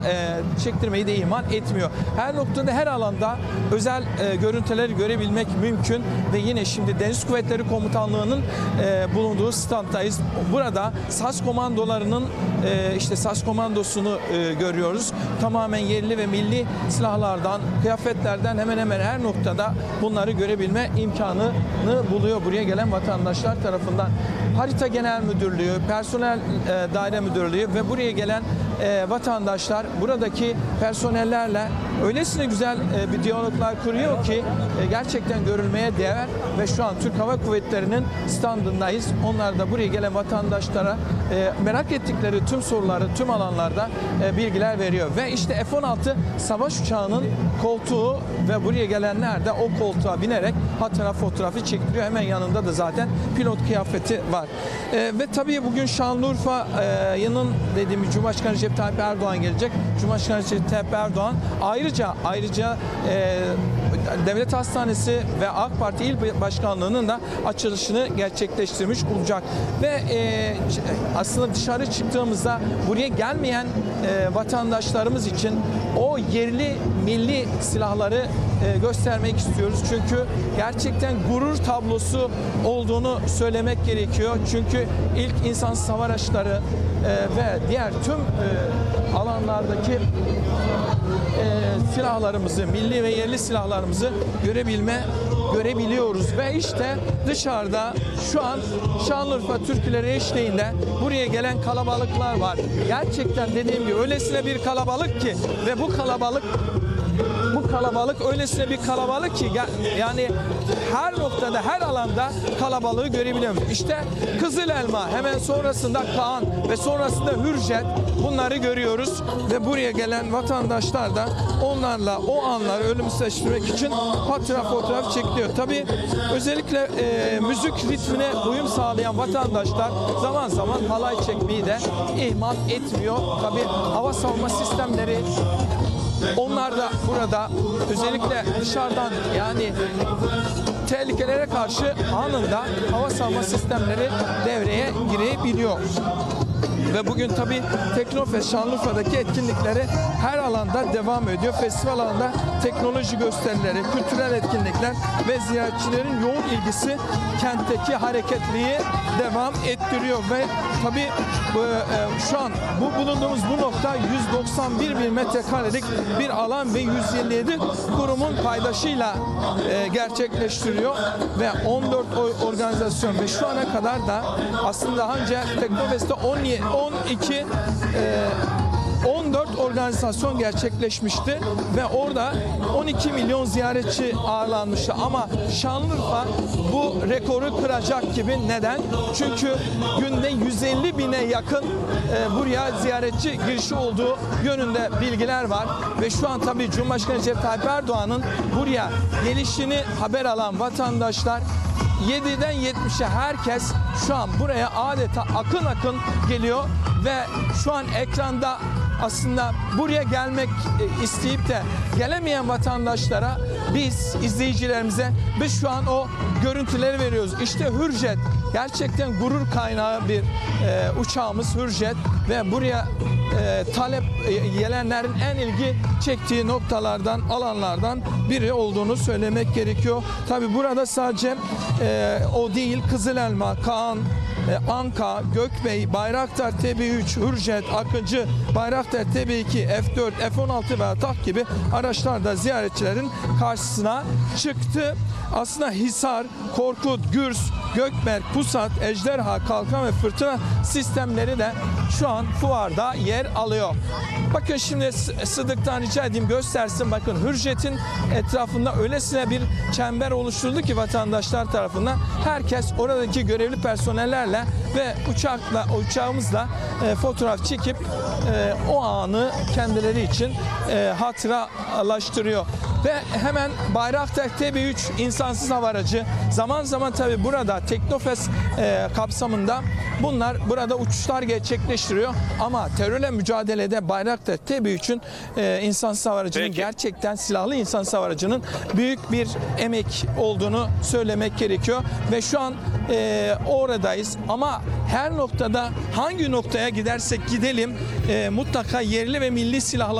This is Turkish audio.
çektirmeyi de ihmal etmiyor. Her noktada, her alanda özel görüntüleri görebilmek mümkün ve yine şimdi Deniz Kuvvetleri Komutanlığı'nın bulunduğu standdayız. Burada SAS komandolarının işte SAS komandosunu görüyoruz. Tamamen yerli ve milli silahlardan, kıyafetlerden hemen hemen her noktada bunları görebilme imkanını buluyor buraya gelen vatandaşlar tarafından. Harita Genel Müdürlüğü, Personel Daire Müdürlüğü ve buraya gelen vatandaşlar buradaki personellerle öylesine güzel bir diyaloglar kuruyor ki gerçekten görülmeye değer ve şu an Türk Hava Kuvvetleri'nin standındayız. Onlar da buraya gelen vatandaşlara merak ettikleri tüm soruları tüm alanlarda bilgiler veriyor. Ve işte F-16 savaş uçağının koltuğu ve buraya gelenler de o koltuğa binerek hatıra fotoğrafı çektiriyor. Hemen yanında da zaten pilot kıyafeti var. Ve tabii bugün Şanlıurfa'nın dediğim Cumhurbaşkanı Recep Tayyip Erdoğan gelecek. Cumhurbaşkanı Recep Tayyip Erdoğan ayrıca Devlet Hastanesi ve AK Parti İl Başkanlığı'nın da açılışını gerçekleştirmiş olacak. Ve aslında dışarı çıktığımızda buraya gelmeyen vatandaşlarımız için o yerli milli silahları göstermek istiyoruz. Çünkü gerçekten gurur tablosu olduğunu söylemek gerekiyor. Çünkü ilk insansız hava araçları ve diğer tüm alanlardaki silahlarımızı, milli ve yerli silahlarımızı görebiliyoruz. Ve işte dışarıda şu an Şanlıurfa türküleri eşliğinde buraya gelen kalabalıklar var. Gerçekten dediğim gibi öylesine bir kalabalık ki ve bu kalabalık öylesine bir kalabalık ki yani her noktada, her alanda kalabalığı görebiliyoruz. İşte Kızıl Elma, hemen sonrasında Kaan ve sonrasında Hürjet, bunları görüyoruz ve buraya gelen vatandaşlar da onlarla o anları ölümsüzleştirmek için hatıra fotoğraf çekiliyor. Tabii özellikle müzik ritmine uyum sağlayan vatandaşlar zaman zaman halay çekmeyi de ihmal etmiyor. Tabii hava savunma sistemleri, onlar da burada özellikle dışarıdan yani tehlikelere karşı anında hava savunma sistemleri devreye girebiliyor. Ve bugün tabii Teknofest Şanlıurfa'daki etkinlikleri her alanda devam ediyor. Festival alanında teknoloji gösterileri, kültürel etkinlikler ve ziyaretçilerin yoğun ilgisi kentteki hareketliği devam ettiriyor. Ve tabii şu an bulunduğumuz bu nokta 191 bin metrekarelik bir alan ve 157 kurumun paydaşıyla gerçekleştiriyor ve 14 organizasyon ve şu ana kadar da aslında daha önce Teknofest'te 14 organizasyon gerçekleşmişti ve orada 12 milyon ziyaretçi ağırlanmıştı. Ama Şanlıurfa bu rekoru kıracak gibi. Neden? Çünkü günde 150 bine yakın buraya ziyaretçi girişi olduğu yönünde bilgiler var. Ve şu an tabii Cumhurbaşkanı Recep Tayyip Erdoğan'ın buraya gelişini haber alan vatandaşlar 7'den 70'e herkes şu an buraya adeta akın akın geliyor ve şu an ekranda aslında buraya gelmek isteyip de gelemeyen vatandaşlara biz izleyicilerimize şu an o görüntüleri veriyoruz. İşte Hürjet gerçekten gurur kaynağı bir uçağımız Hürjet ve buraya talep gelenlerin en ilgi çektiği noktalardan, alanlardan biri olduğunu söylemek gerekiyor. Tabi burada sadece o değil, Kızıl Elma, Kaan, Anka, Gökbey, Bayraktar TB3, Hürjet, Akıncı, Bayraktar TB2, F4, F16 ve Atak gibi araçlar da ziyaretçilerin karşısına çıktı. Aslında Hisar, Korkut, Gürs, Gökberk, Pusat, Ejderha, Kalkan ve Fırtına sistemleri de şu an fuarda yer alıyor. Bakın şimdi Sıdık'tan rica edeyim göstersin. Bakın Hürjet'in etrafında öylesine bir çember oluşturuldu ki vatandaşlar tarafından. Herkes oradaki görevli personellerle ve uçağımızla fotoğraf çekip o anı kendileri için hatıralaştırıyor. Ve hemen Bayraktar TB3 insansız hava aracı zaman zaman tabi burada Teknofest kapsamında bunlar burada uçuşlar gerçekleştiriyor. Ama terörle mücadelede Bayraktar TB3'ün insansız hava aracının Peki. gerçekten silahlı insansız hava aracının büyük bir emek olduğunu söylemek gerekiyor. Ve şu an oradayız ama her noktada hangi noktaya gidersek gidelim mutlaka yerli ve milli silahlar